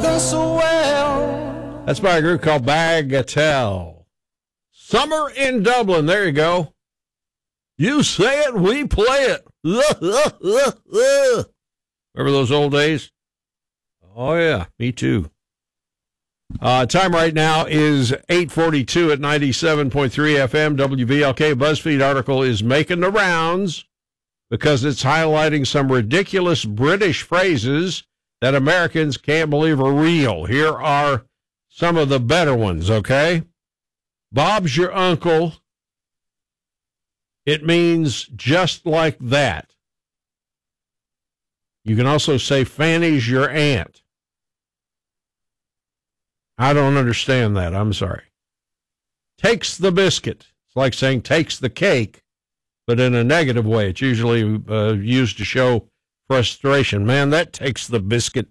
done so well. That's by a group called Bagatelle. Summer in Dublin. There you go. You say it, we play it. Remember those old days? Oh, yeah, me too. Time right now is 8:42 at 97.3 FM WVLK. BuzzFeed article is making the rounds because it's highlighting some ridiculous British phrases that Americans can't believe are real. Here are some of the better ones, okay? Bob's your uncle. It means just like that. You can also say Fanny's your aunt. I don't understand that. I'm sorry. Takes the biscuit. It's like saying takes the cake, but in a negative way. It's usually used to show frustration. Man, that takes the biscuit.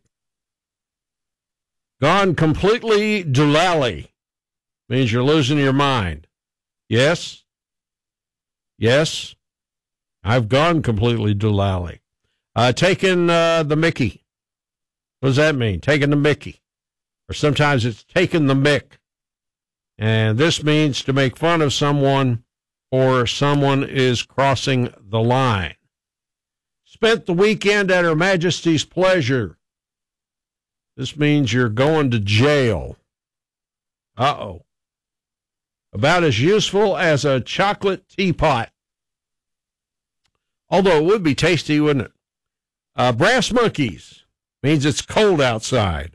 Gone completely doolally. Means you're losing your mind. Yes? Yes? I've gone completely doolally. Taking the Mickey. What does that mean? Taking the Mickey. Or sometimes it's taking the mick. And this means to make fun of someone or someone is crossing the line. Spent the weekend at Her Majesty's pleasure. This means you're going to jail. Uh-oh. About as useful as a chocolate teapot. Although it would be tasty, wouldn't it? Brass monkeys means it's cold outside.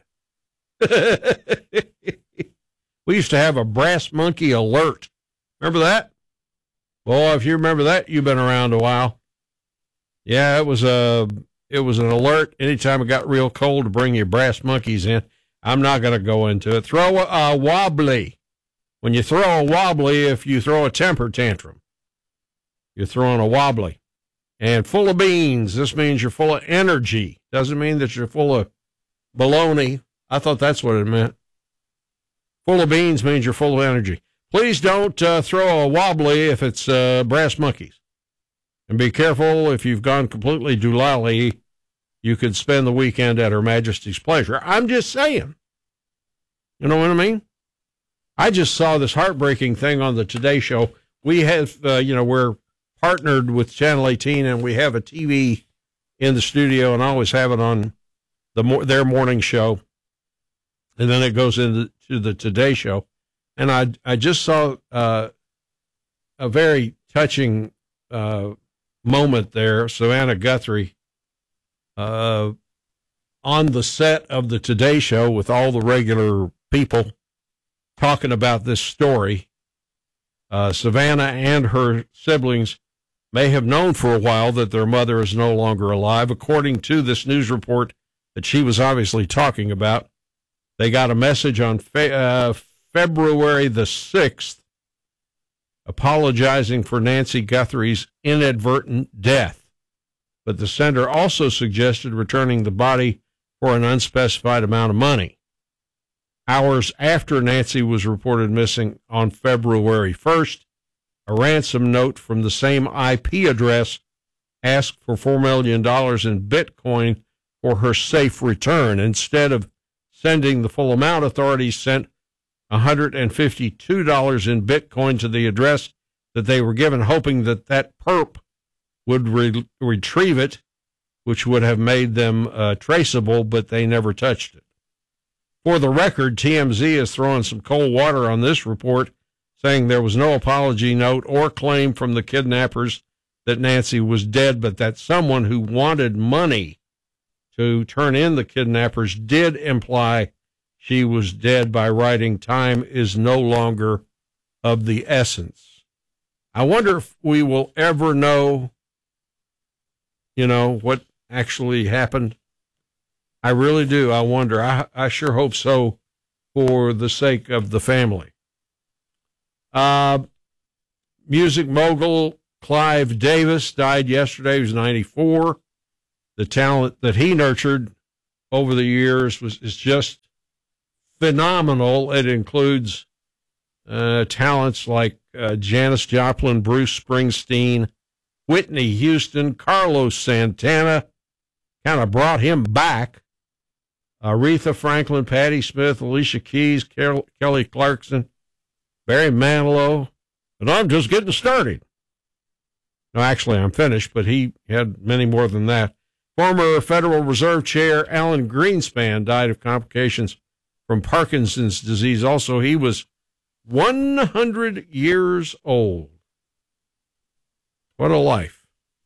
We used to have a brass monkey alert. Remember that? Boy, if you remember that, you've been around a while. Yeah, it was an alert anytime it got real cold to bring your brass monkeys in. I'm not going to go into it. Throw a wobbly. When you throw a wobbly, if you throw a temper tantrum, you're throwing a wobbly. And full of beans, this means you're full of energy. Doesn't mean that you're full of baloney. I thought that's what it meant. Full of beans means you're full of energy. Please don't throw a wobbly if it's brass monkeys. And be careful if you've gone completely doolally, you could spend the weekend at Her Majesty's pleasure. I'm just saying. You know what I mean? I just saw this heartbreaking thing on the Today Show. We have, we're partnered with Channel 18, and we have a TV in the studio, and I always have it on their morning show. And then it goes into the Today Show. And I just saw a very touching moment there. Savannah Guthrie on the set of the Today Show with all the regular people talking about this story. Savannah and her siblings may have known for a while that their mother is no longer alive. According to this news report that she was obviously talking about, they got a message on February the 6th apologizing for Nancy Guthrie's inadvertent death. But the sender also suggested returning the body for an unspecified amount of money. Hours after Nancy was reported missing on February 1st, a ransom note from the same IP address asked for $4 million in Bitcoin for her safe return. Instead of sending the full amount, authorities sent $152 in Bitcoin to the address that they were given, hoping that perp would retrieve it, which would have made them traceable, but they never touched it. For the record, TMZ is throwing some cold water on this report, saying there was no apology note or claim from the kidnappers that Nancy was dead, but that someone who wanted money to turn in the kidnappers did imply she was dead by writing, "Time is no longer of the essence." I wonder if we will ever know, what actually happened. I really do. I wonder. I sure hope so for the sake of the family. Music mogul Clive Davis died yesterday. He was 94. The talent that he nurtured over the years is just phenomenal. It includes talents like Janis Joplin, Bruce Springsteen, Whitney Houston, Carlos Santana. Kind of brought him back. Aretha Franklin, Patti Smith, Alicia Keys, Kelly Clarkson, Barry Manilow. And I'm just getting started. No, actually, I'm finished, but he had many more than that. Former Federal Reserve Chair Alan Greenspan died of complications from Parkinson's disease. Also, he was 100 years old. What a life.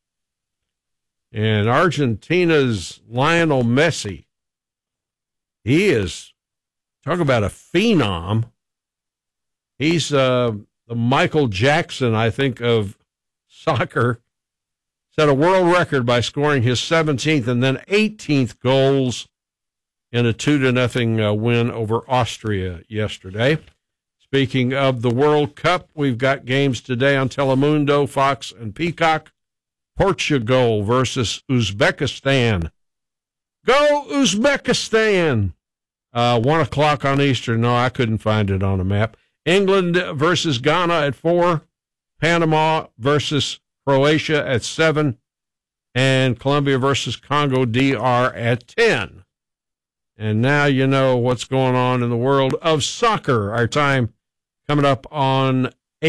And Argentina's Lionel Messi, he is, talk about a phenom. He's the Michael Jackson, I think, of soccer. Set a world record by scoring his 17th and then 18th goals in a 2-0 win over Austria yesterday. Speaking of the World Cup, we've got games today on Telemundo, Fox, and Peacock. Portugal versus Uzbekistan. Go Uzbekistan! 1 o'clock on Eastern. No, I couldn't find it on a map. England versus Ghana at 4. Panama versus Croatia at 7. And Colombia versus Congo DR at 10. And now you know what's going on in the world of soccer. Our time coming up on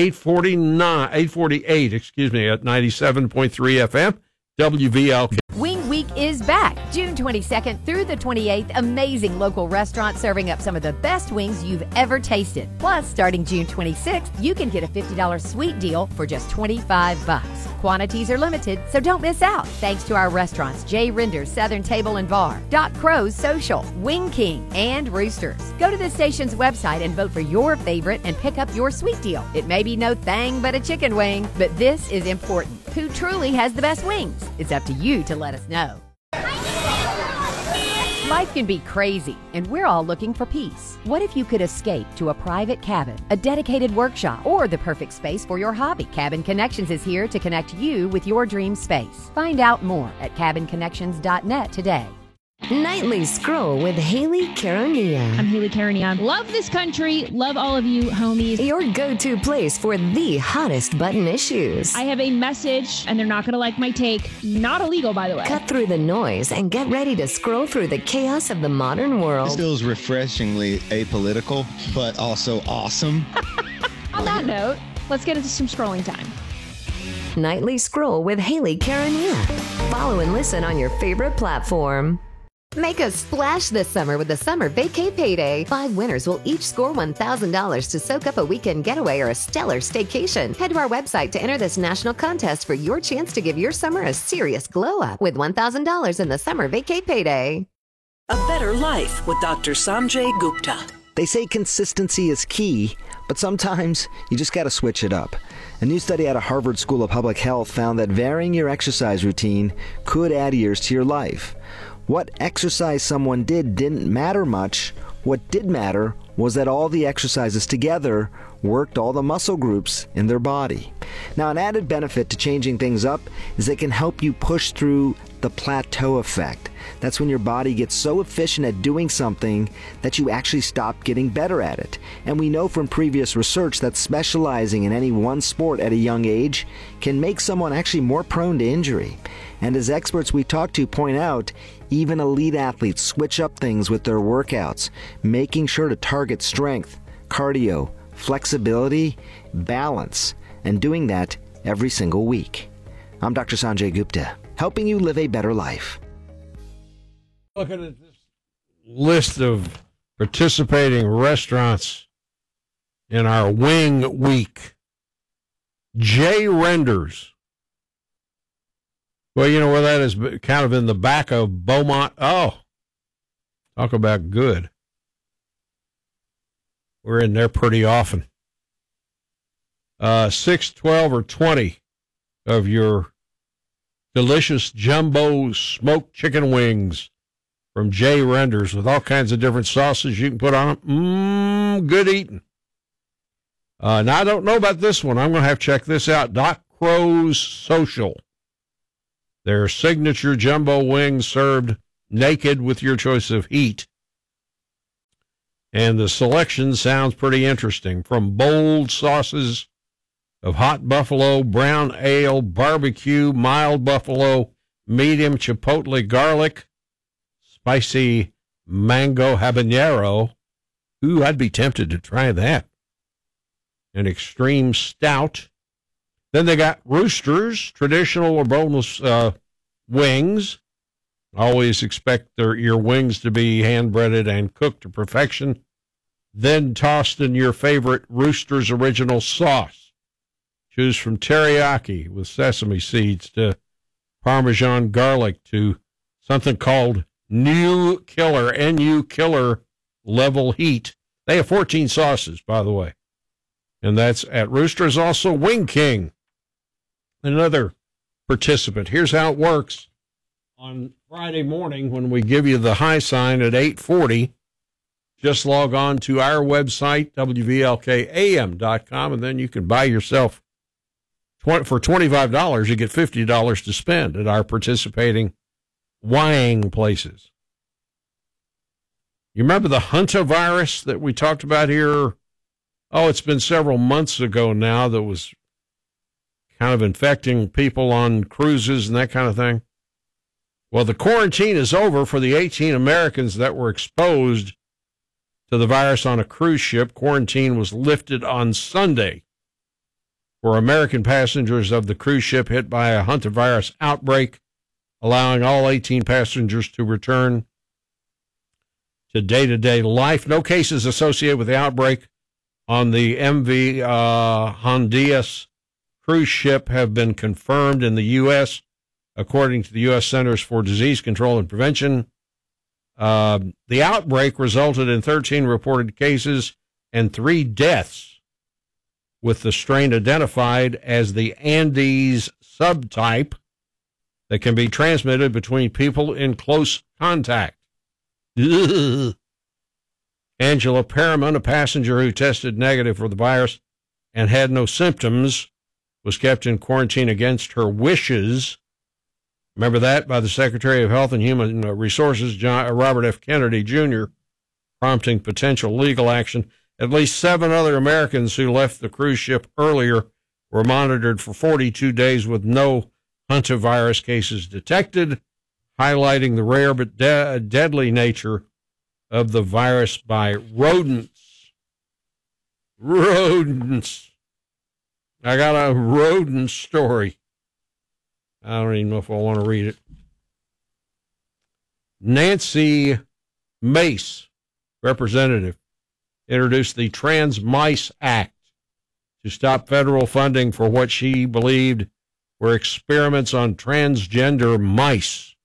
848, at 97.3 FM, WVLK. Wing Week is back, June 22nd through the 28th. Amazing local restaurants serving up some of the best wings you've ever tasted. Plus, starting June 26th, you can get a $50 sweet deal for just $25. Quantities are limited, so don't miss out. Thanks to our restaurants, Jay Render's Southern Table and Bar, Doc Crow's Social, Wing King, and Roosters. Go to the station's website and vote for your favorite and pick up your sweet deal. It may be no thing but a chicken wing, but this is important. Who truly has the best wings? It's up to you to let us know. Life can be crazy, and we're all looking for peace. What if you could escape to a private cabin, a dedicated workshop, or the perfect space for your hobby? Cabin Connections is here to connect you with your dream space. Find out more at cabinconnections.net today. Nightly Scroll with Haley Caronia. I'm Haley Caronia. Love this country. Love all of you, homies. Your go-to place for the hottest button issues. I have a message, and they're not going to like my take. Not illegal, by the way. Cut through the noise and get ready to scroll through the chaos of the modern world. This feels refreshingly apolitical, but also awesome. On that note, let's get into some scrolling time. Nightly Scroll with Haley Caronia. Follow and listen on your favorite platform. Make a splash this summer with the Summer Vacay Payday. 5 winners will each score $1,000 to soak up a weekend getaway or a stellar staycation. Head to our website to enter this national contest for your chance to give your summer a serious glow up with $1,000 in the Summer Vacay Payday. A Better Life with Dr. Sanjay Gupta. They say consistency is key, but sometimes you just got to switch it up. A new study out of Harvard School of Public Health found that varying your exercise routine could add years to your life. What exercise someone did didn't matter much. What did matter was that all the exercises together worked all the muscle groups in their body. Now, an added benefit to changing things up is it can help you push through the plateau effect. That's when your body gets so efficient at doing something that you actually stop getting better at it. And we know from previous research that specializing in any one sport at a young age can make someone actually more prone to injury. And as experts we talk to point out, even elite athletes switch up things with their workouts, making sure to target strength, cardio, flexibility, balance, and doing that every single week. I'm Dr. Sanjay Gupta, helping you live a better life. Looking at this list of participating restaurants in our Wing Week. Jay Render's. Well, you know where that is, kind of in the back of Beaumont. Oh, talk about good. We're in there pretty often. 6, 12, or 20 of your delicious jumbo smoked chicken wings from Jay Render's with all kinds of different sauces you can put on them. Good eating. Now, I don't know about this one. I'm going to have to check this out. Doc Crow's Social. Their signature jumbo wings served naked with your choice of heat. And the selection sounds pretty interesting. From bold sauces of hot buffalo, brown ale, barbecue, mild buffalo, medium chipotle garlic, spicy mango habanero. Ooh, I'd be tempted to try that. An extreme stout. Then they got Roosters, traditional or boneless wings. Always expect your wings to be hand-breaded and cooked to perfection. Then tossed in your favorite Roosters original sauce. Choose from teriyaki with sesame seeds to Parmesan garlic to something called New Killer, N-U Killer Level Heat. They have 14 sauces, by the way. And that's at Roosters. Also, Wing King, another participant. Here's how it works. On Friday morning, when we give you the high sign at 8:40, just log on to our website, WVLKAM.com, and then you can buy yourself, for $25, you get $50 to spend at our participating wine places. You remember the hantavirus that we talked about here? Oh, it's been several months ago now, that was kind of infecting people on cruises and that kind of thing. Well, the quarantine is over for the 18 Americans that were exposed to the virus on a cruise ship. Quarantine was lifted on Sunday for American passengers of the cruise ship hit by a hantavirus outbreak, allowing all 18 passengers to return to day-to-day life. No cases associated with the outbreak on the MV Hondias cruise ship have been confirmed in the U.S., according to the U.S. Centers for Disease Control and Prevention. The outbreak resulted in 13 reported cases and 3 deaths, with the strain identified as the Andes subtype that can be transmitted between people in close contact. Ugh. Angela Perriman, a passenger who tested negative for the virus and had no symptoms, was kept in quarantine against her wishes. Remember that, by the Secretary of Health and Human Resources, Robert F. Kennedy, Jr., prompting potential legal action. At least 7 other Americans who left the cruise ship earlier were monitored for 42 days with no hantavirus cases detected, highlighting the rare but deadly nature of the virus by rodents. Rodents. I got a rodent story. I don't even know if I want to read it. Nancy Mace, representative, introduced the Trans Mice Act to stop federal funding for what she believed were experiments on transgender mice.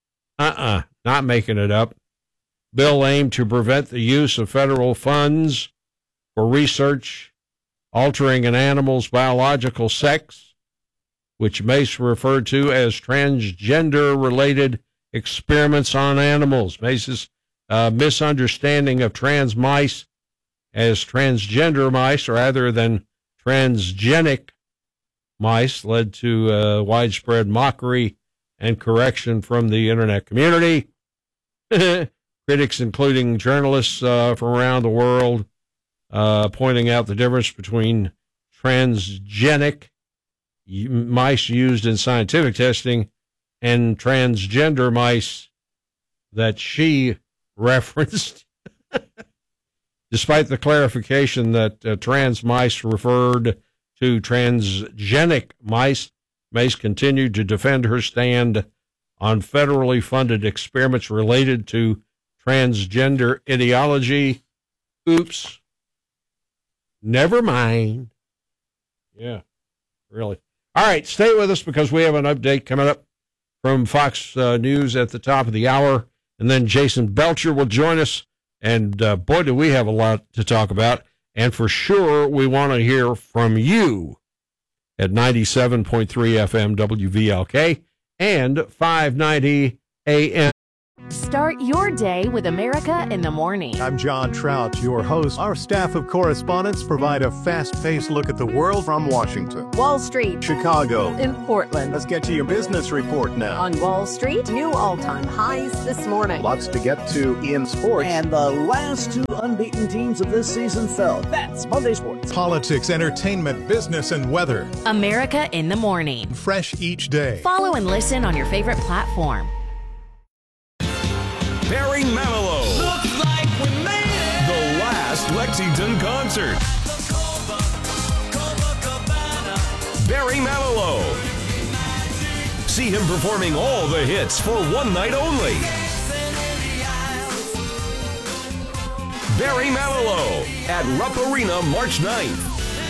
Not making it up. Bill aimed to prevent the use of federal funds for research altering an animal's biological sex, which Mace referred to as transgender-related experiments on animals. Mace's misunderstanding of trans mice as transgender mice rather than transgenic mice led to widespread mockery and correction from the internet community. Critics, including journalists from around the world, pointing out the difference between transgenic mice used in scientific testing and transgender mice that she referenced. Despite the clarification that trans mice referred to transgenic mice, Mace continued to defend her stand on federally funded experiments related to transgender ideology. Oops. Never mind. Yeah, really. All right, stay with us because we have an update coming up from Fox News at the top of the hour. And then Jason Belcher will join us. And boy, do we have a lot to talk about. And for sure, we want to hear from you at 97.3 FM WVLK and 590 AM. Start your day with America in the Morning. I'm John Trout, your host. Our staff of correspondents provide a fast-paced look at the world from Washington, Wall Street, Chicago, and Portland. Let's get to your business report now. On Wall Street, new all-time highs this morning. Lots to get to in sports. And the last 2 unbeaten teams of this season fell. That's Monday Sports. Politics, entertainment, business, and weather. America in the Morning. Fresh each day. Follow and listen on your favorite platform. Barry Manilow. concert. Barry Manilow. See him performing all the hits for one night only. Barry Manilow at Rupp Arena March 9th.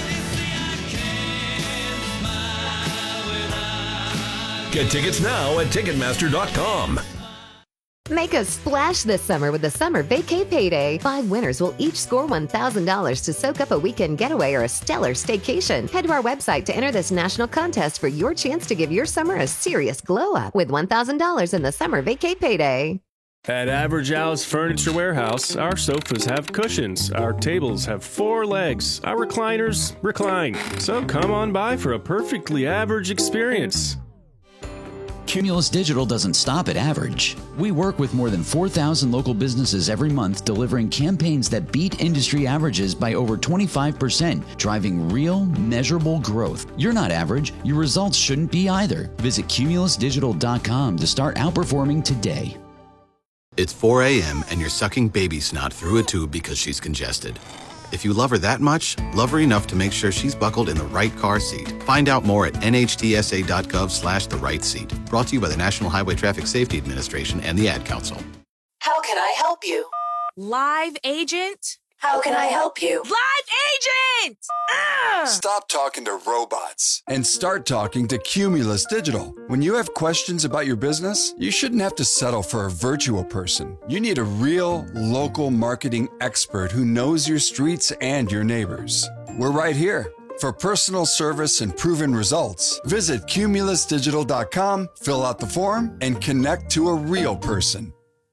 Get tickets now at Ticketmaster.com. Make a splash this summer with the Summer Vacay Payday. 5 winners will each score $1,000 to soak up a weekend getaway or a stellar staycation. Head to our website to enter this national contest for your chance to give your summer a serious glow-up with $1,000 in the Summer Vacay Payday. At Average Al's Furniture Warehouse, our sofas have cushions, our tables have 4 legs, our recliners recline. So come on by for a perfectly average experience. Cumulus Digital doesn't stop at average. We work with more than 4,000 local businesses every month, delivering campaigns that beat industry averages by over 25%, driving real, measurable growth. You're not average. Your results shouldn't be either. Visit cumulusdigital.com to start outperforming today. It's 4 a.m. and you're sucking baby snot through a tube because she's congested. If you love her that much, love her enough to make sure she's buckled in the right car seat. Find out more at nhtsa.gov/the right seat. Brought to you by the National Highway Traffic Safety Administration and the Ad Council. How can I help you? Live agent? How can I help you? Live agent! Stop talking to robots and start talking to Cumulus Digital. When you have questions about your business, you shouldn't have to settle for a virtual person. You need a real, local marketing expert who knows your streets and your neighbors. We're right here. For personal service and proven results, visit cumulusdigital.com, fill out the form, and connect to a real person.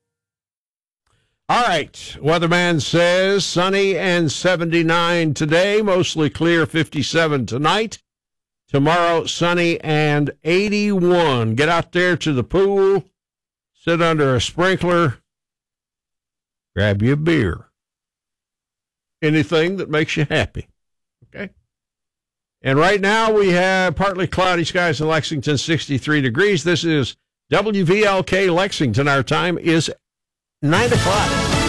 All right, weatherman says sunny and 79 today, mostly clear 57 tonight. Tomorrow, sunny and 81. Get out there to the pool, sit under a sprinkler, grab you a beer. Anything that makes you happy, okay? And right now we have partly cloudy skies in Lexington, 63 degrees. This is WVLK Lexington. Our time is 9 o'clock.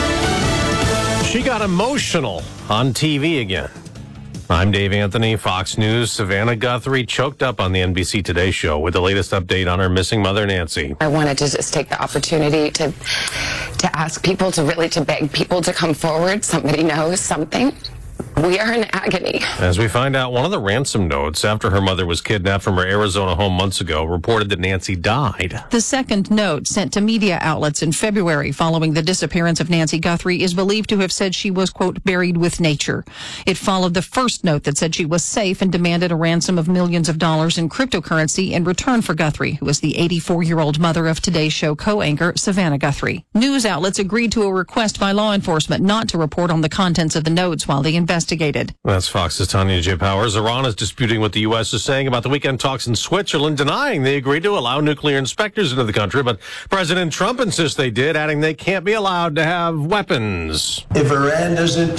She got emotional on TV again. I'm Dave Anthony, Fox News. Savannah Guthrie choked up on the NBC Today show with the latest update on her missing mother, Nancy. I wanted to just take the opportunity to ask people to beg people to come forward. Somebody knows something. We are in agony. As we find out, one of the ransom notes after her mother was kidnapped from her Arizona home months ago reported that Nancy died. The second note sent to media outlets in February following the disappearance of Nancy Guthrie is believed to have said she was, quote, buried with nature. It followed the first note that said she was safe and demanded a ransom of millions of dollars in cryptocurrency in return for Guthrie, who was the 84-year-old mother of Today's Show co-anchor Savannah Guthrie. News outlets agreed to a request by law enforcement not to report on the contents of the notes while they investigated. That's Fox's Tanya J. Powers. Iran is disputing what the U.S. is saying about the weekend talks in Switzerland, denying they agreed to allow nuclear inspectors into the country, but President Trump insists they did, adding they can't be allowed to have weapons. If Iran doesn't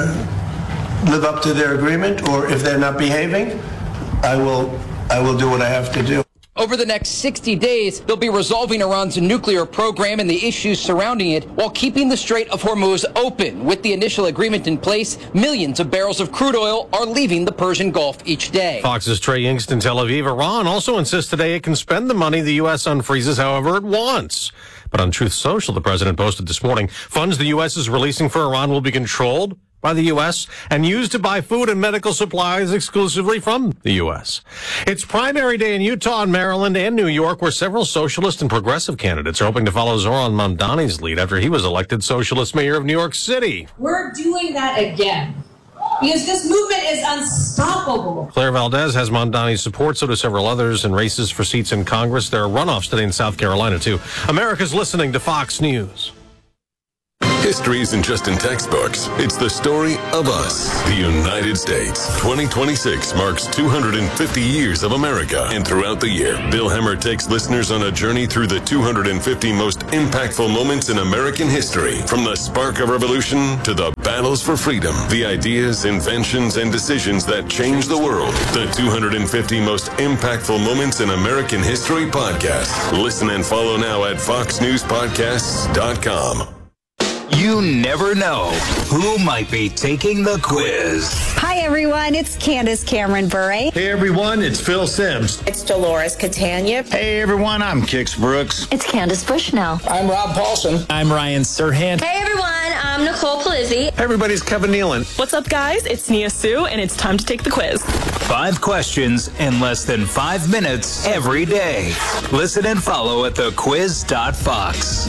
live up to their agreement, or if they're not behaving, I will do what I have to do. Over the next 60 days, they'll be resolving Iran's nuclear program and the issues surrounding it while keeping the Strait of Hormuz open. With the initial agreement in place, millions of barrels of crude oil are leaving the Persian Gulf each day. Fox's Trey Yingst in Tel Aviv. Iran also insists today it can spend the money the U.S. unfreezes however it wants. But on Truth Social, the president posted this morning, funds the U.S. is releasing for Iran will be controlled by the U.S. and used to buy food and medical supplies exclusively from the U.S. It's primary day in Utah and Maryland and New York, where several socialist and progressive candidates are hoping to follow Zoran Mamdani's lead after he was elected socialist mayor of New York City. We're doing that again because this movement is unstoppable. Claire Valdez has Mamdani's support, so do several others in races for seats in Congress. There are runoffs today in South Carolina, too. America's listening to Fox News. History isn't just in textbooks. It's the story of us, the United States. 2026 marks 250 years of America. And throughout the year, Bill Hemmer takes listeners on a journey through the 250 most impactful moments in American history. From the spark of revolution to the battles for freedom, the ideas, inventions, and decisions that changed the world. The 250 most impactful moments in American history podcast. Listen and follow now at foxnewspodcasts.com. You never know who might be taking the quiz. Hi, everyone. It's Candace Cameron Bure. Hey, everyone. It's Phil Sims. It's Dolores Catania. Hey, everyone. I'm Kix Brooks. It's Candace Bushnell. I'm Rob Paulson. I'm Ryan Serhant. Hey, everyone. I'm Nicole Palizzi. Hey, everybody. It's Kevin Nealon. What's up, guys? It's Nia Sue, and it's time to take the quiz. 5 questions in less than 5 minutes every day. Listen and follow at thequiz.fox.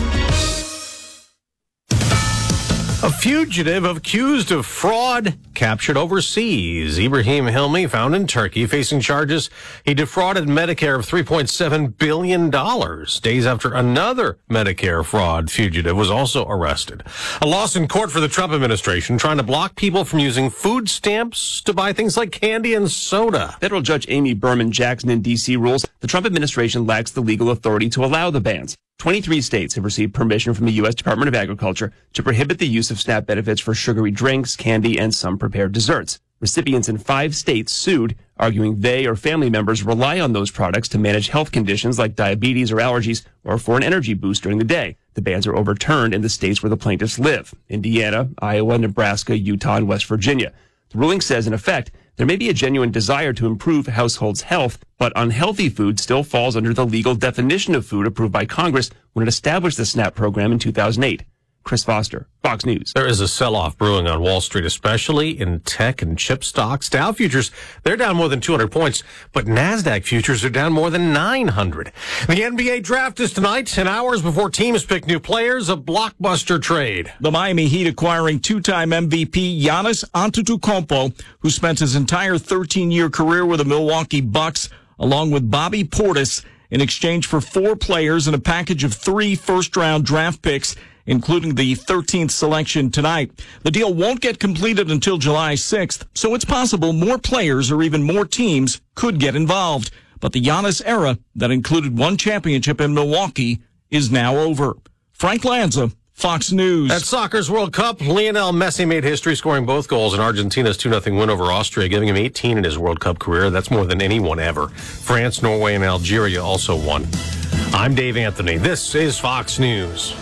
A fugitive accused of fraud captured overseas. Ibrahim Hilmi, found in Turkey, facing charges he defrauded Medicare of $3.7 billion. Days after another Medicare fraud fugitive was also arrested. A loss in court for the Trump administration, trying to block people from using food stamps to buy things like candy and soda. Federal Judge Amy Berman Jackson in D.C. rules the Trump administration lacks the legal authority to allow the bans. 23 states have received permission from the U.S. Department of Agriculture to prohibit the use of SNAP benefits for sugary drinks, candy, and some prepared desserts. Recipients in 5 states sued, arguing they or family members rely on those products to manage health conditions like diabetes or allergies or for an energy boost during the day. The bans are overturned in the states where the plaintiffs live: Indiana, Iowa, Nebraska, Utah, and West Virginia. The ruling says, in effect, there may be a genuine desire to improve households' health, but unhealthy food still falls under the legal definition of food approved by Congress when it established the SNAP program in 2008. Chris Foster, Fox News. There is a sell-off brewing on Wall Street, especially in tech and chip stocks. Dow futures, they're down more than 200 points, but NASDAQ futures are down more than 900. The NBA draft is tonight, and hours before teams pick new players, a blockbuster trade. The Miami Heat acquiring 2-time MVP Giannis Antetokounmpo, who spent his entire 13-year career with the Milwaukee Bucks, along with Bobby Portis, in exchange for 4 players and a package of 3 first-round draft picks, including the 13th selection tonight. The deal won't get completed until July 6th, so it's possible more players or even more teams could get involved. But the Giannis era that included 1 championship in Milwaukee is now over. Frank Lanza, Fox News. At Soccer's World Cup, Lionel Messi made history, scoring both goals in Argentina's 2-0 win over Austria, giving him 18 in his World Cup career. That's more than anyone ever. France, Norway, and Algeria also won. I'm Dave Anthony. This is Fox News.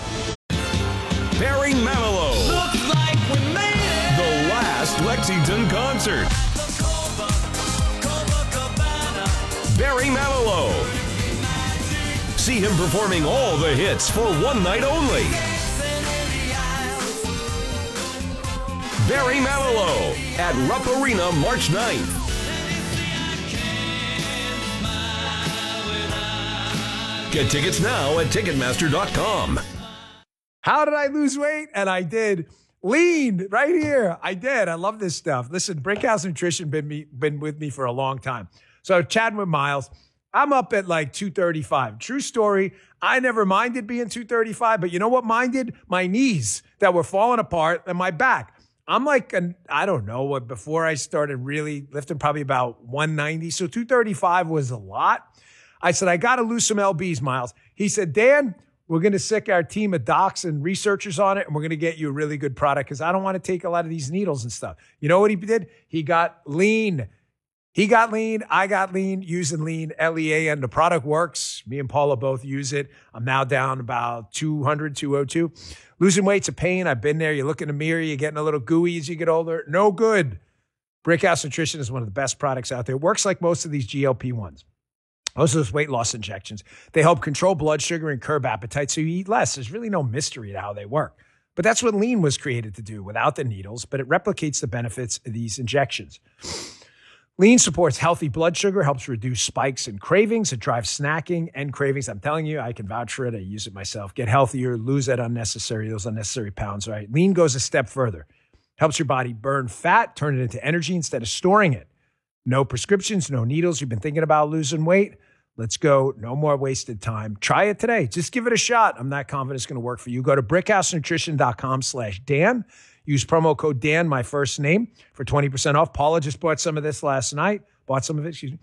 Barry Manilow. Looks like we made it. The last Lexington concert. Barry Manilow. See him performing all the hits for one night only. Barry Manilow at Rupp Arena, March 9th. Get tickets now at Ticketmaster.com. How did I lose weight? And I did. Lean right here. I did. I love this stuff. Listen, Brickhouse Nutrition been with me for a long time. So chatting with Miles, I'm up at like 235. True story. I never minded being 235, but you know what minded? My knees that were falling apart and my back. I'm like, I don't know what, before I started really lifting, probably about 190. So 235 was a lot. I said, I got to lose some LBs, Miles. He said, Dan, we're going to sick our team of docs and researchers on it, and we're going to get you a really good product because I don't want to take a lot of these needles and stuff. You know what he did? He got lean. He got lean. I got lean, using lean, L-E-A-N. The product works. Me and Paula both use it. I'm now down about 200, 202. Losing weight's a pain. I've been there. You look in the mirror, you're getting a little gooey as you get older. No good. Brickhouse Nutrition is one of the best products out there. It works like most of these GLP-1s. Most of those weight loss injections. They help control blood sugar and curb appetite so you eat less. There's really no mystery to how they work. But that's what lean was created to do without the needles, but it replicates the benefits of these injections. Lean supports healthy blood sugar, helps reduce spikes and cravings. It drives snacking and cravings. I'm telling you, I can vouch for it. I use it myself. Get healthier, lose those unnecessary pounds, right? Lean goes a step further. Helps your body burn fat, turn it into energy instead of storing it. No prescriptions, no needles. You've been thinking about losing weight? Let's go. No more wasted time. Try it today. Just give it a shot. I'm not confident it's going to work for you. Go to brickhousenutrition.com/Dan. Use promo code Dan, my first name, for 20% off. Paula just bought some of this last night. Bought some of it, excuse me.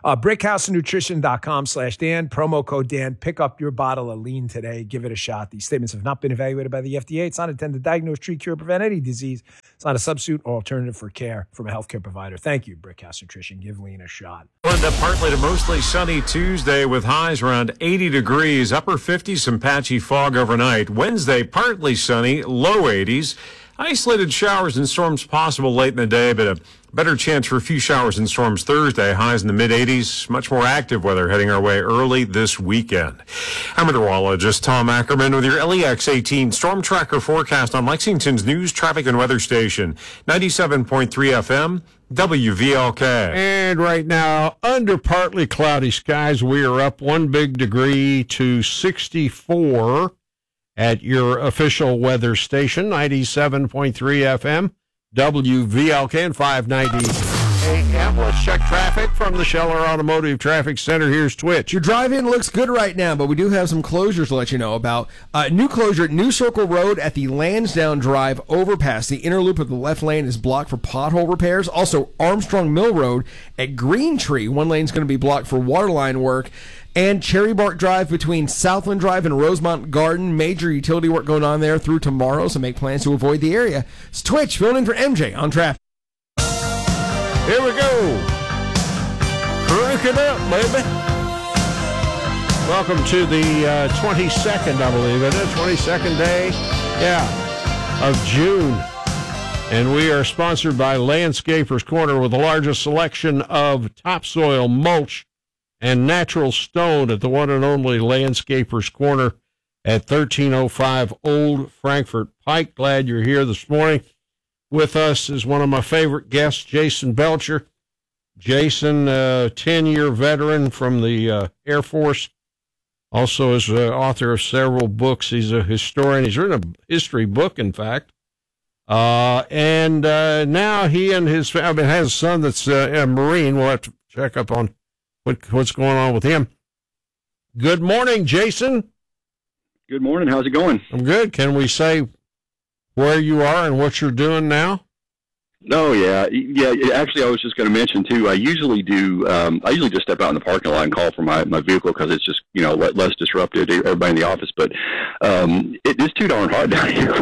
BrickhouseNutrition.com/Dan. Promo code Dan. Pick up your bottle of lean today. Give it a shot. These statements have not been evaluated by the FDA. It's not intended to diagnose, treat, cure, prevent any disease. It's not a substitute or alternative for care from a healthcare provider. Thank you, Brickhouse Nutrition. Give lean a shot. End up partly to mostly sunny Tuesday with highs around 80 degrees, upper 50s, some patchy fog overnight. Wednesday, partly sunny, low 80s. Isolated showers and storms possible late in the day, but a better chance for a few showers and storms Thursday. Highs in the mid-80s. Much more active weather heading our way early this weekend. I'm meteorologist Tom Ackerman with your LEX 18 Storm Tracker forecast on Lexington's news, traffic, and weather station. 97.3 FM, WVLK. And right now, under partly cloudy skies, we are up 1 big degree to 64 at your official weather station, 97.3 FM, WVLK, and 590 AM. Let's check traffic from the Scheller Automotive Traffic Center. Here's Twitch. Your drive-in looks good right now, but we do have some closures to let you know about. New closure at New Circle Road at the Lansdowne Drive overpass. The inner loop of the left lane is blocked for pothole repairs. Also, Armstrong Mill Road at Green Tree. One lane's going to be blocked for waterline work. And Cherry Bark Drive between Southland Drive and Rosemont Garden. Major utility work going on there through tomorrow, so make plans to avoid the area. It's Twitch, filling in for MJ on traffic. Here we go. Crank it up, baby. Welcome to the 22nd, I believe it is, 22nd day, of June. And we are sponsored by Landscapers Corner with the largest selection of topsoil, mulch, and natural stone at the one and only Landscapers Corner at 1305 Old Frankfort Pike. Glad you're here this morning. With us is one of my favorite guests, Jason Belcher. Jason, 10-year veteran from the Air Force, also is author of several books. He's a historian. He's written a history book, in fact. And now he and his family has a son that's a Marine. We'll have to check up on what's going on with him. Good morning, Jason. Good morning. How's it going? I'm good. Can we say where you are and what you're doing now? Oh, yeah. Actually, I was just going to mention, too, I usually just step out in the parking lot and call for my vehicle because it's just, less disruptive to everybody in the office. But it is too darn hard down here.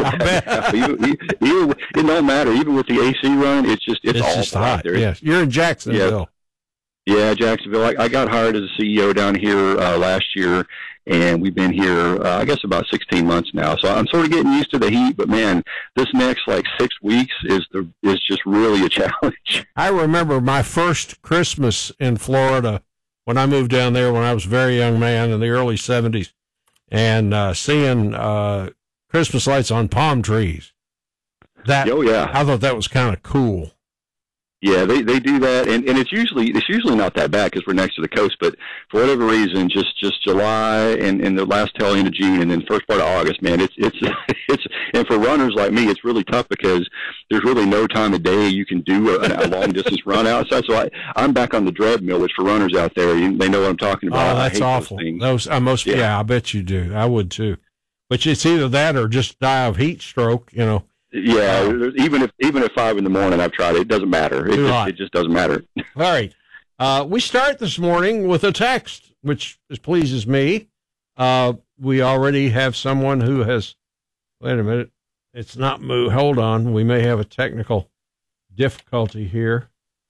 It don't matter. Even with the AC run, it's just hot. Yes. You're in Jacksonville. Yeah, Jacksonville. I got hired as a CEO down here last year, and we've been here, I guess, about 16 months now. So I'm sort of getting used to the heat, but man, this next 6 weeks is just really a challenge. I remember my first Christmas in Florida when I moved down there when I was a very young man in the early 70s, and seeing Christmas lights on palm trees. I thought that was kind of cool. Yeah, they do that, and it's usually not that bad because we're next to the coast. But for whatever reason, just July and the last tail end of June, and then first part of August, man, it's and for runners like me, it's really tough because there's really no time of day you can do a long distance run outside. So I'm back on the treadmill, which for runners out there, they know what I'm talking about. Oh, that's awful. I bet you do. I would too. But it's either that or just die of heat stroke, Yeah, even at 5 a.m, I've tried it. It doesn't matter. It just doesn't matter. All right. We start this morning with a text, which pleases me. We already have someone who has. Wait a minute. It's not moved. Hold on. We may have a technical difficulty here.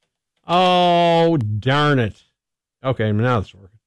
Oh, darn it. Okay, now it's working.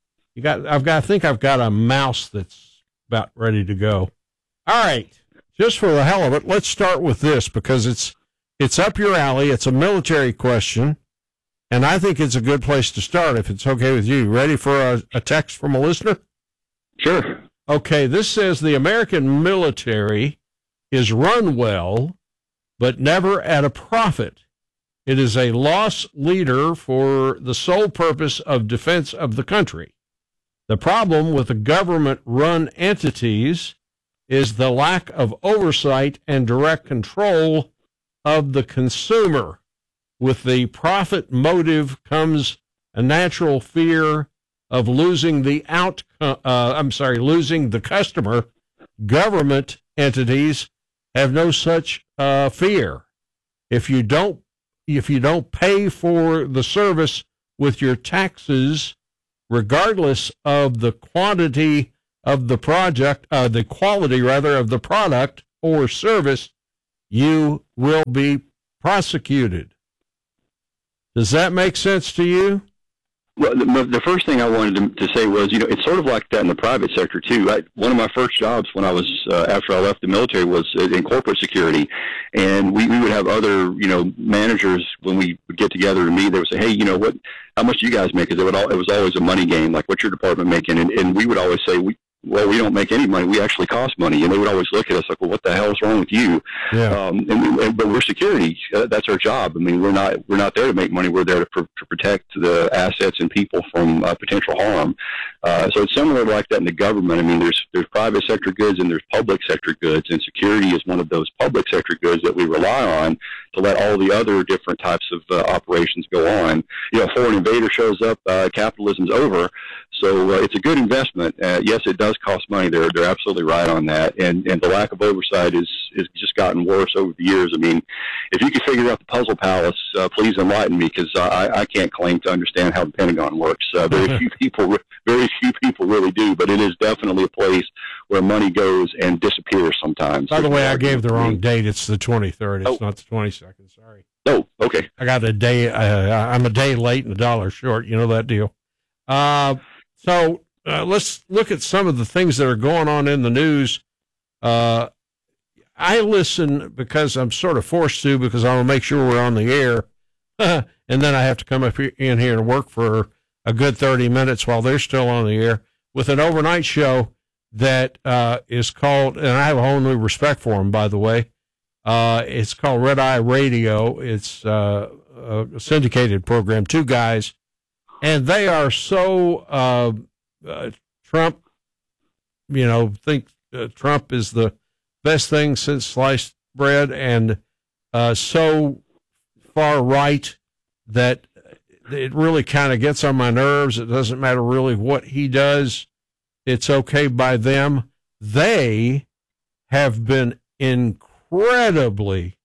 I think I've got a mouse that's about ready to go. All right. Just for the hell of it, let's start with this because it's up your alley. It's a military question, and I think it's a good place to start if it's okay with you. Ready for a text from a listener? Sure. Okay, this says the American military is run well, but never at a profit. It is a loss leader for the sole purpose of defense of the country. The problem with the government-run entities is the lack of oversight and direct control of the consumer. With the profit motive comes a natural fear of losing the customer. Government entities have no such fear. If you don't if you don't pay for the service with your taxes, regardless of the quantity of the project, the quality rather of the product or service, you will be prosecuted. Does that make sense to you? Well, the first thing I wanted to say was, it's sort of like that in the private sector too. One of my first jobs when I was after I left the military was in corporate security, and we would have other managers when we would get together to meet. They would say, "Hey, how much do you guys make?" Because it was always a money game. Like, what's your department making? And we would always say, well, we don't make any money. We actually cost money. And they would always look at us like, well, what the hell is wrong with you? Yeah. But we're security. That's our job. I mean, we're not there to make money. We're there to protect the assets and people from potential harm. So it's similar like that in the government. I mean, there's private sector goods and there's public sector goods, and security is one of those public sector goods that we rely on to let all the other different types of operations go on. A foreign invader shows up, capitalism's over. So it's a good investment. Yes, it does cost money. They're absolutely right on that. And the lack of oversight is just gotten worse over the years. I mean, if you could figure out the puzzle palace, please enlighten me, because I can't claim to understand how the Pentagon works. Very few people really do. But it is definitely a place where money goes and disappears sometimes. By the way, I gave the wrong date. It's the 23rd. It's not the 22nd. Sorry. Oh, okay. I got a day. I'm a day late and $1 short. You know that deal. So let's look at some of the things that are going on in the news. I listen because I'm sort of forced to, because I want to make sure we're on the air. And then I have to come up in here and work for a good 30 minutes while they're still on the air with an overnight show that is called, and I have a whole new respect for them, by the way. It's called Red Eye Radio. It's a syndicated program, two guys. And they are so Trump, think Trump is the best thing since sliced bread, and so far right that it really kind of gets on my nerves. It doesn't matter really what he does. It's okay by them. They have been incredibly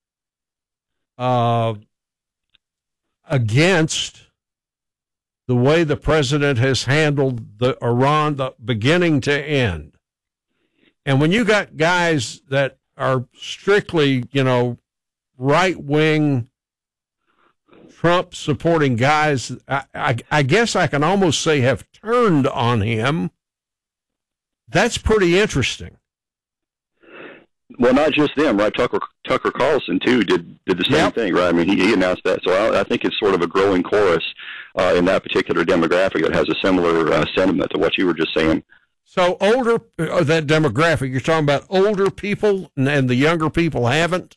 against the way the president has handled the Iran, the beginning to end. And when you got guys that are strictly, right-wing Trump-supporting guys, I guess I can almost say have turned on him, that's pretty interesting. Well, not just them, right? Tucker Carlson too did the same thing, right? I mean, he announced that. So I think it's sort of a growing chorus in that particular demographic that has a similar sentiment to what you were just saying. So that demographic, you're talking about older people, and the younger people haven't?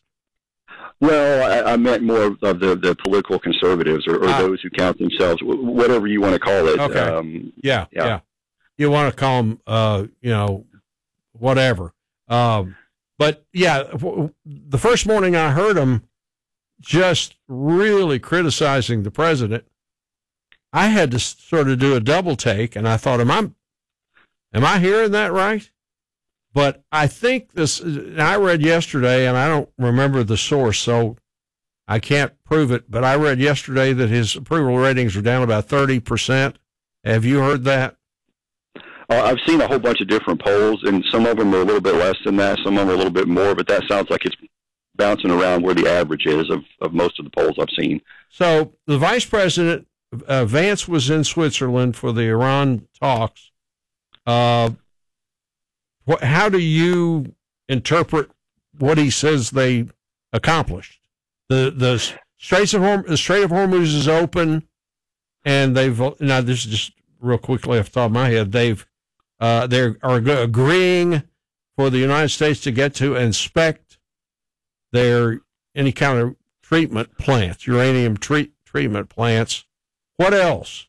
Well, I meant more of the political conservatives or those who count themselves, whatever you want to call it. Okay. Yeah. You want to call them, whatever. But, yeah, the first morning I heard him just really criticizing the president, I had to sort of do a double take, and I thought, am I hearing that right? But I think I read yesterday, and I don't remember the source, so I can't prove it, but I read yesterday that his approval ratings are down about 30%. Have you heard that? I've seen a whole bunch of different polls, and some of them are a little bit less than that, some of them are a little bit more, but that sounds like it's bouncing around where the average is of most of the polls I've seen. So the vice president, Vance, was in Switzerland for the Iran talks. How do you interpret what he says they accomplished? The Strait of Hormuz is open, and now this is just real quickly off the top of my head, they are agreeing for the United States to get to inspect any kind of treatment plants, uranium treatment plants. What else?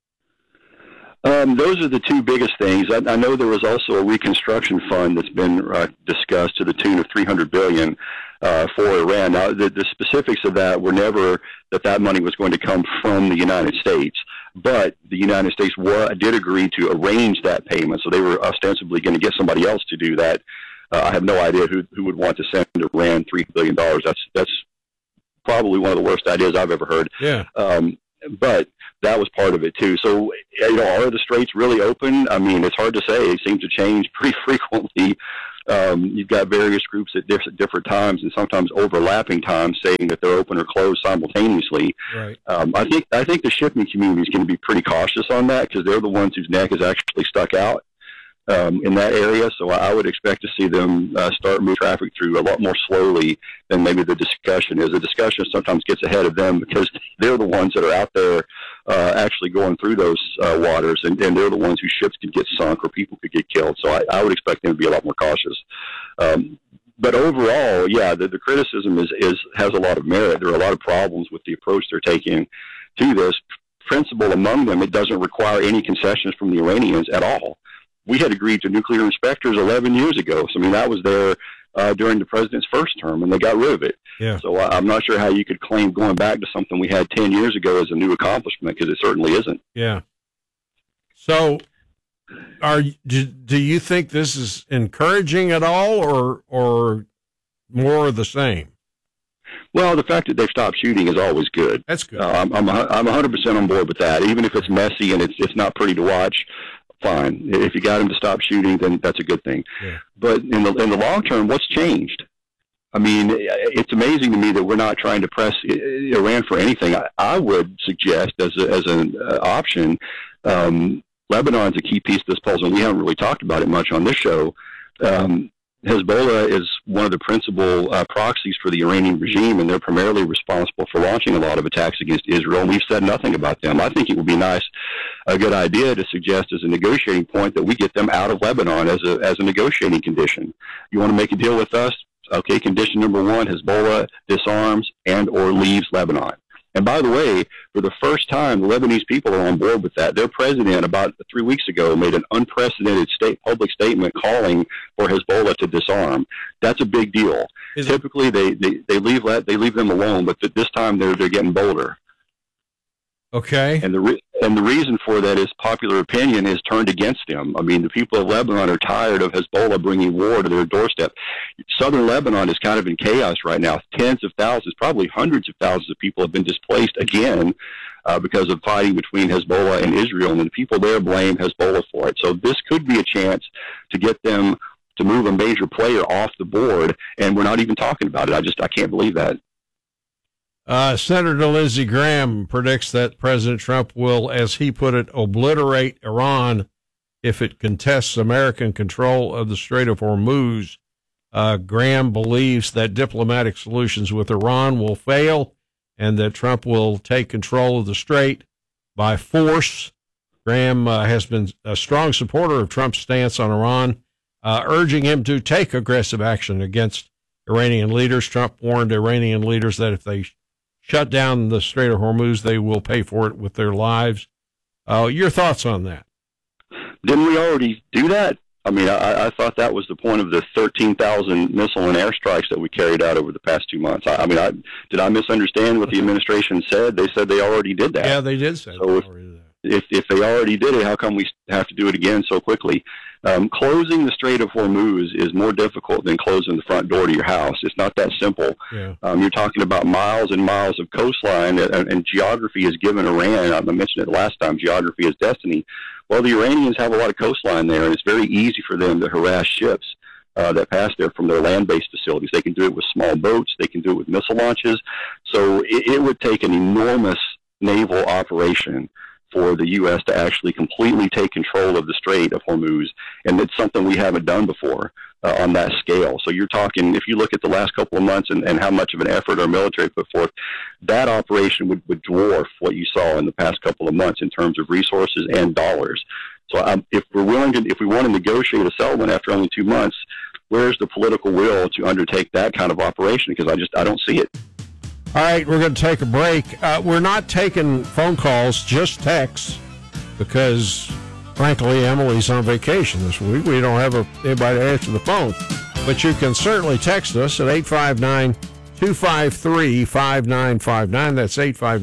Those are the two biggest things. I know there was also a reconstruction fund that's been discussed to the tune of $300 billion for Iran. Now, the specifics of that were never that money was going to come from the United States, but the United States did agree to arrange that payment, so they were ostensibly going to get somebody else to do that. I have no idea who would want to send Iran $3 billion. That's probably one of the worst ideas I've ever heard. Yeah. But that was part of it too. So, are the straits really open? I mean, it's hard to say. It seems to change pretty frequently. You've got various groups at different times and sometimes overlapping times saying that they're open or closed simultaneously. Right. I think the shipping community is going to be pretty cautious on that because they're the ones whose neck is actually stuck out in that area. So I would expect to see them start moving traffic through a lot more slowly than maybe the discussion is. The discussion sometimes gets ahead of them because they're the ones that are out there actually going through those waters, and they're the ones whose ships could get sunk or people could get killed. So I would expect them to be a lot more cautious. But overall, yeah, the criticism has a lot of merit. There are a lot of problems with the approach they're taking to this. Principle among them, it doesn't require any concessions from the Iranians at all. We had agreed to nuclear inspectors 11 years ago. So, I mean, that was there during the president's first term, and they got rid of it. Yeah. So I'm not sure how you could claim going back to something we had 10 years ago as a new accomplishment, because it certainly isn't. Yeah. So do you think this is encouraging at all or more of the same? Well, the fact that they've stopped shooting is always good. That's good. I'm 100% on board with that, even if it's messy and it's not pretty to watch. Fine. If you got him to stop shooting, then that's a good thing. Yeah. But in the long term, what's changed? I mean, it's amazing to me that we're not trying to press Iran for anything. I would suggest as an option, Lebanon's a key piece of this puzzle, and we haven't really talked about it much on this show. Hezbollah is one of the principal proxies for the Iranian regime, and they're primarily responsible for launching a lot of attacks against Israel, and we've said nothing about them. I think it would be a good idea to suggest as a negotiating point that we get them out of Lebanon as a negotiating condition. You want to make a deal with us? Okay, condition number one, Hezbollah disarms and or leaves Lebanon. And by the way, for the first time, the Lebanese people are on board with that. Their president, about 3 weeks ago, made an unprecedented public statement calling for Hezbollah to disarm. That's a big deal. Typically, they leave them alone, but this time they're getting bolder. Okay. And the reason for that is popular opinion is turned against them. I mean, the people of Lebanon are tired of Hezbollah bringing war to their doorstep. Southern Lebanon is kind of in chaos right now. Tens of thousands, probably hundreds of thousands of people have been displaced again because of fighting between Hezbollah and Israel, and the people there blame Hezbollah for it. So this could be a chance to get them to move a major player off the board, and we're not even talking about it. I can't believe that. Senator Lindsey Graham predicts that President Trump will, as he put it, obliterate Iran if it contests American control of the Strait of Hormuz. Graham believes that diplomatic solutions with Iran will fail and that Trump will take control of the strait by force. Graham has been a strong supporter of Trump's stance on Iran, urging him to take aggressive action against Iranian leaders. Trump warned Iranian leaders that if they shut down the Strait of Hormuz, they will pay for it with their lives. Your thoughts on that? Didn't we already do that? I mean, I thought that was the point of the 13,000 missile and airstrikes that we carried out over the past 2 months. Did I misunderstand what the administration said? They said they already did that. Yeah, they did say so. If they already did it, how come we have to do it again so quickly? Closing the Strait of Hormuz is more difficult than closing the front door to your house. It's not that simple. Yeah. You're talking about miles and miles of coastline, and geography has given Iran, I mentioned it last time, geography is destiny. Well, the Iranians have a lot of coastline there, and it's very easy for them to harass ships that pass there from their land-based facilities. They can do it with small boats. They can do it with missile launches. So it would take an enormous naval operation for the U.S. to actually completely take control of the Strait of Hormuz, and it's something we haven't done before on that scale. So you're talking, if you look at the last couple of months and how much of an effort our military put forth, that operation would dwarf what you saw in the past couple of months in terms of resources and dollars. So if we want to negotiate a settlement after only 2 months, where's the political will to undertake that kind of operation? Because I don't see it. All right, we're going to take a break. We're not taking phone calls, just texts, because, frankly, Emily's on vacation this week. We don't have anybody to answer the phone. But you can certainly text us at 859-253-5959. That's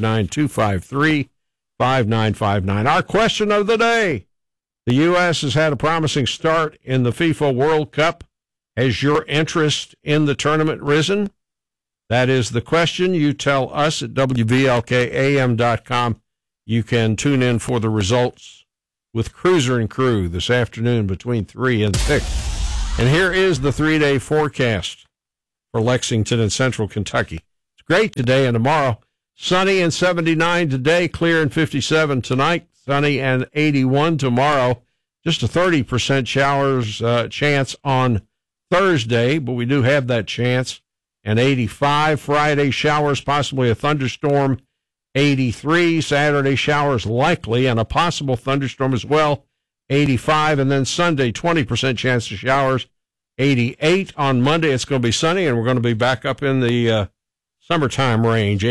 859-253-5959. Our question of the day. The U.S. has had a promising start in the FIFA World Cup. Has your interest in the tournament risen? That is the question. You tell us at WVLKAM.com. You can tune in for the results with Cruiser and Crew this afternoon between 3 and 6. And here is the 3-day forecast for Lexington and Central Kentucky. It's great today and tomorrow. Sunny and 79 today, clear and 57 tonight, sunny and 81 tomorrow. Just a 30% showers chance on Thursday, but we do have that chance. And 85 Friday, showers, possibly a thunderstorm. 83 Saturday, showers likely, and a possible thunderstorm as well. 85, and then Sunday, 20% chance of showers. 88 on Monday. It's going to be sunny, and we're going to be back up in the summertime range.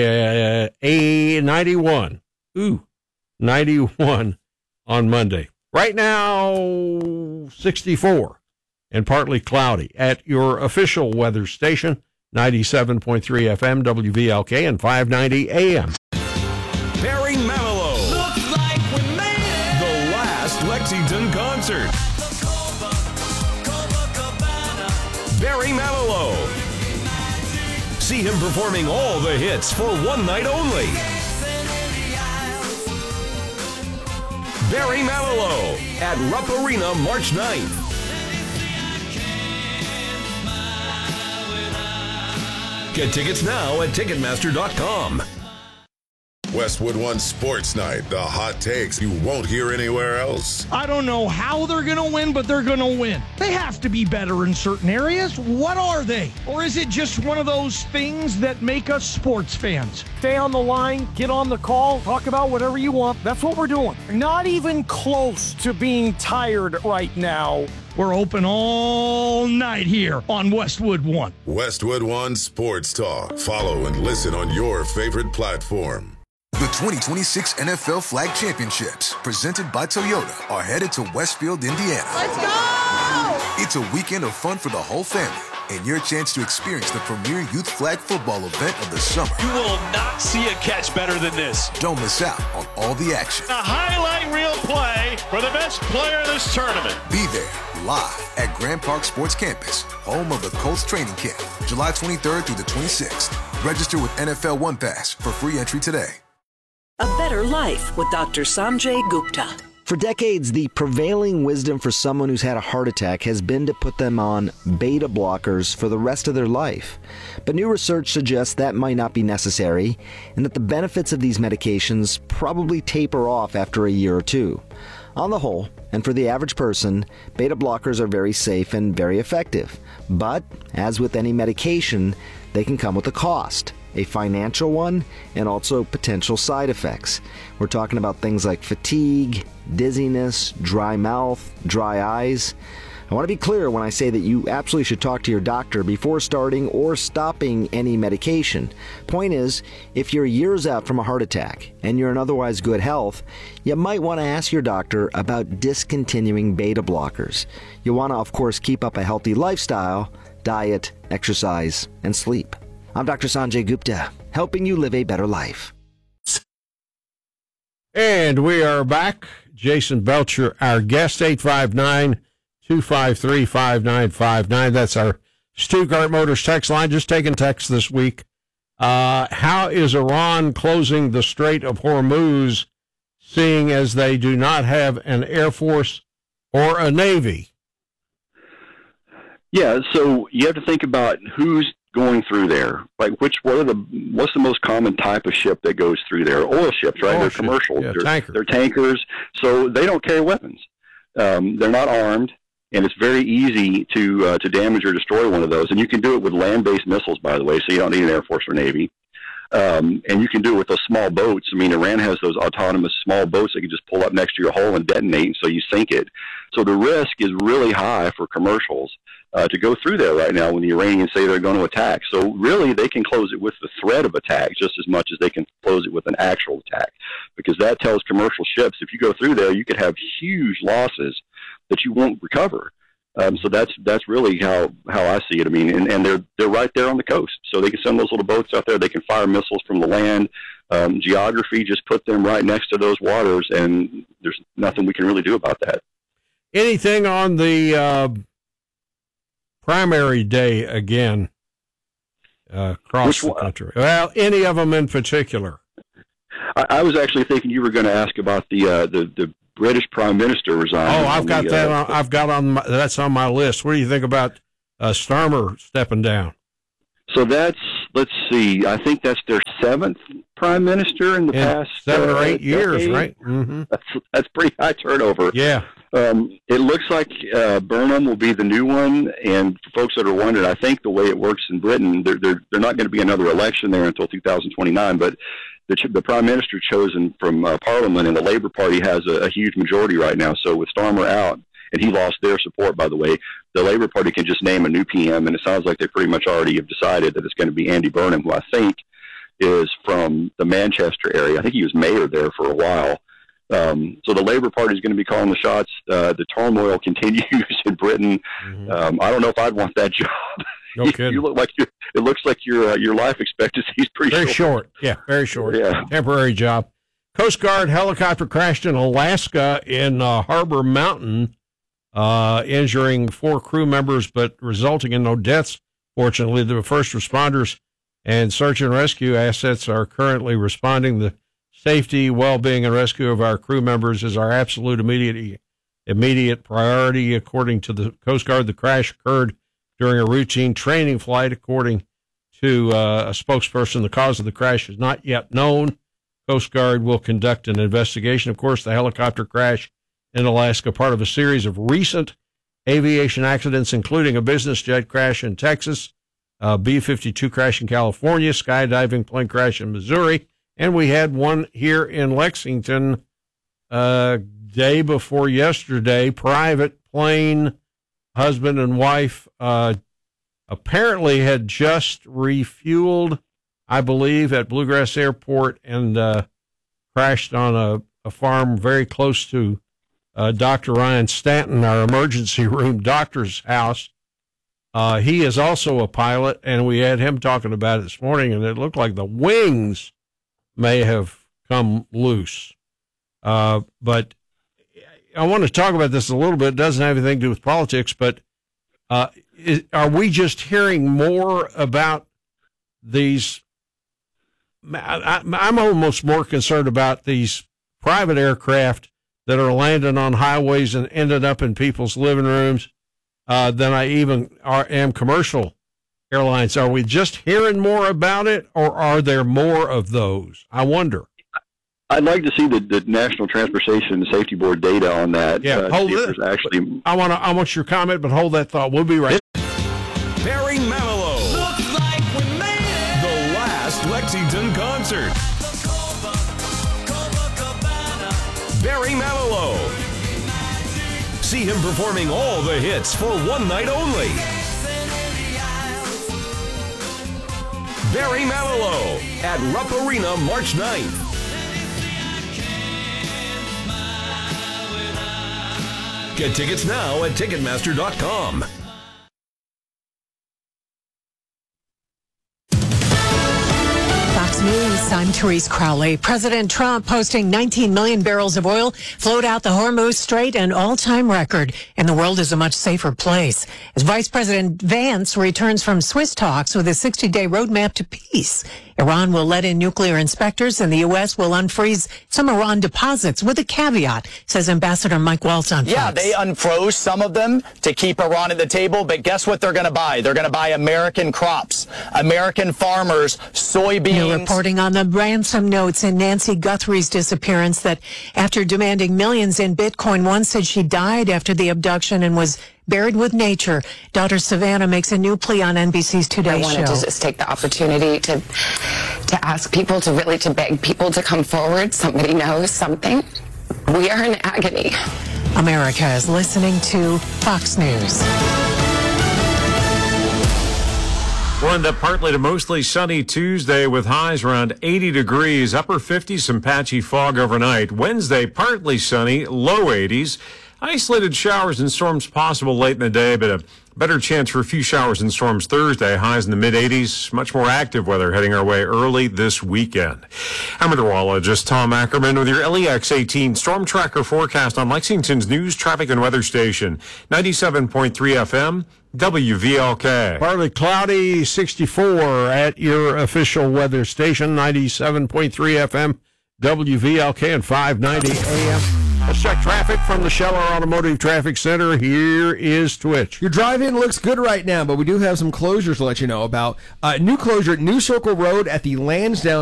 91. 91 on Monday. Right now, 64 and partly cloudy at your official weather station, 97.3 FM, WVLK, and 590 AM. Barry Manilow. Looks like we made it. The last Lexington concert. Barry Manilow. See him performing all the hits for one night only. Barry Manilow at Rupp Arena March 9th. Get tickets now at Ticketmaster.com. Westwood One Sports Night, the hot takes you won't hear anywhere else. I don't know how they're going to win, but they're going to win. They have to be better in certain areas. What are they? Or is it just one of those things that make us sports fans? Stay on the line, get on the call, talk about whatever you want. That's what we're doing. Not even close to being tired right now. We're open all night here on Westwood One. Westwood One Sports Talk. Follow and listen on your favorite platform. The 2026 NFL Flag Championships, presented by Toyota, are headed to Westfield, Indiana. Let's go! It's a weekend of fun for the whole family and your chance to experience the premier youth flag football event of the summer. You will not see a catch better than this. Don't miss out on all the action. A highlight reel play for the best player of this tournament. Be there live at Grand Park Sports Campus, home of the Colts training camp, July 23rd through the 26th. Register with NFL One Pass for free entry today. A better life with Dr. Sanjay Gupta. For decades, the prevailing wisdom for someone who's had a heart attack has been to put them on beta blockers for the rest of their life. But new research suggests that might not be necessary, and that the benefits of these medications probably taper off after a year or two. On the whole, and for the average person, beta blockers are very safe and very effective. But, as with any medication, they can come with a cost. A financial one, and also potential side effects. We're talking about things like fatigue, dizziness, dry mouth, dry eyes. I want to be clear when I say that you absolutely should talk to your doctor before starting or stopping any medication. Point is, if you're years out from a heart attack and you're in otherwise good health, you might want to ask your doctor about discontinuing beta blockers. You want to, of course, keep up a healthy lifestyle, diet, exercise, and sleep. I'm Dr. Sanjay Gupta, helping you live a better life. And we are back. Jason Belcher, our guest, 859-253-5959. That's our Stuttgart Motors text line. Just taking texts this week. How is Iran closing the Strait of Hormuz, seeing as they do not have an Air Force or a Navy? Yeah, so you have to think about who's going through there. Like, what's the most common type of ship that goes through there? Oil ships, right? They're commercial. Yeah, they're tankers. So they don't carry weapons. They're not armed, and it's very easy to damage or destroy one of those. And you can do it with land-based missiles, by the way, so you don't need an Air Force or Navy. And you can do it with those small boats. I mean, Iran has those autonomous small boats that can just pull up next to your hull and detonate, so you sink it. So the risk is really high for commercials to go through there right now when the Iranians say they're going to attack. So really, they can close it with the threat of attack just as much as they can close it with an actual attack, because that tells commercial ships, if you go through there, you could have huge losses that you won't recover. So that's really how I see it. I mean, and they're right there on the coast, so they can send those little boats out there. They can fire missiles from the land. Geography just put them right next to those waters, and there's nothing we can really do about that. Anything on the primary day again? across the country. Well, any of them in particular? I was actually thinking you were going to ask about the British Prime Minister resigning. Oh, I've got that. That's on my list. What do you think about Starmer stepping down? So let's see. I think that's their 7th Prime Minister in the past 7 or 8 years, decade. right? Mm-hmm. That's pretty high turnover. Yeah. It looks like Burnham will be the new one, and for folks that are wondering, I think the way it works in Britain, they're not going to be another election there until 2029, but the Prime Minister chosen from Parliament and the Labour Party has a huge majority right now, so with Starmer out, and he lost their support, by the way, the Labour Party can just name a new PM, and it sounds like they pretty much already have decided that it's going to be Andy Burnham, who I think is from the Manchester area. I think he was mayor there for a while. So the Labour Party is going to be calling the shots. The turmoil continues in Britain. Mm-hmm. I don't know if I'd want that job. No kidding. You look like it looks like your life expectancy is very short. Yeah, very short. Yeah, temporary job. Coast Guard helicopter crashed in Alaska in Harbor Mountain, injuring 4 crew members, but resulting in no deaths. Fortunately, the first responders and search and rescue assets are currently responding. The safety, well-being, and rescue of our crew members is our absolute immediate priority. According to the Coast Guard, the crash occurred during a routine training flight. According to a spokesperson, the cause of the crash is not yet known. Coast Guard will conduct an investigation. Of course, the helicopter crash in Alaska, part of a series of recent aviation accidents, including a business jet crash in Texas, a B-52 crash in California, skydiving plane crash in Missouri, and we had one here in Lexington day before yesterday. Private plane, husband and wife apparently had just refueled, I believe, at Bluegrass Airport and crashed on a farm very close to Dr. Ryan Stanton, our emergency room doctor's house. He is also a pilot, and we had him talking about it this morning, and it looked like the wings may have come loose. But I want to talk about this a little bit. It doesn't have anything to do with politics, but are we just hearing more about these? I'm almost more concerned about these private aircraft that are landing on highways and ended up in people's living rooms than I even am commercial airlines. Are we just hearing more about it, or are there more of those? I wonder. I'd like to see the National Transportation Safety Board data on that. Yeah, hold it. Actually, I want your comment, but hold that thought. We'll be right. Barry Manilow. Looks like we made it. The last Lexington concert. Barry Manilow. See him performing all the hits for one night only. Barry Manilow at Rupp Arena March 9th. Get tickets now at Ticketmaster.com. Fox News, I'm Therese Crowley. President Trump posting 19 million barrels of oil flowed out the Hormuz Strait, an all-time record, and the world is a much safer place. As Vice President Vance returns from Swiss talks with a 60-day roadmap to peace, Iran will let in nuclear inspectors, and the U.S. will unfreeze some Iran deposits with a caveat, says Ambassador Mike Waltz on Fox. Yeah, they unfroze some of them to keep Iran at the table, but guess what they're going to buy? They're going to buy American crops, American farmers, soybeans. New reporting on the ransom notes in Nancy Guthrie's disappearance, that after demanding millions in Bitcoin, one said she died after the abduction and was buried with nature. Daughter Savannah makes a new plea on NBC's Today Show. I wanted to just take the opportunity to ask people to beg people to come forward. Somebody knows something. We are in agony. America is listening to Fox News. We're in the partly to mostly sunny Tuesday with highs around 80 degrees, upper 50s, some patchy fog overnight. Wednesday, partly sunny, low 80s. Isolated showers and storms possible late in the day, but a better chance for a few showers and storms Thursday. Highs in the mid-80s. Much more active weather heading our way early this weekend. I'm meteorologist Tom Ackerman with your LEX 18 Storm Tracker forecast on Lexington's news, traffic, and weather station. 97.3 FM, WVLK. Partly cloudy, 64 at your official weather station. 97.3 FM, WVLK, and 590 AM. Let's check traffic from the Scheller Automotive Traffic Center. Here is Twitch. Your drive-in looks good right now, but we do have some closures to let you know about. New closure at New Circle Road at the Lansdowne